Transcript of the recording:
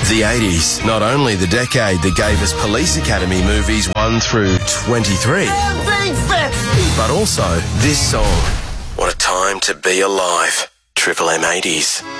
The 80s, not only the decade that gave us Police Academy movies 1 through 23, but also this song. What a time to be alive. Triple M 80s.